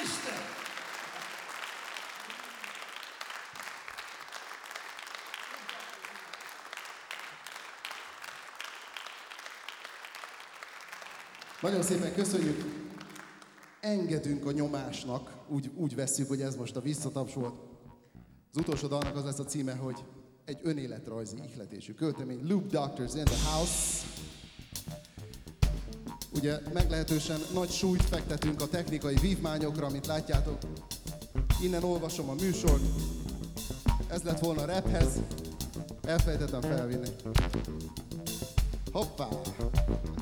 Isten! Nagyon szépen köszönjük. Engedünk a nyomásnak, úgy vesszük, hogy ez most a visszataps volt. Az utolsó dalnak az lesz a címe, hogy egy önéletrajzi ihletésű költemény. Loop Doctors in the House. Ugye meglehetősen nagy súlyt fektetünk a technikai vívmányokra, amit látjátok. Innen olvasom a műsort. Ez lett volna a raphez. Elfelejtettem felvinni. Hoppá!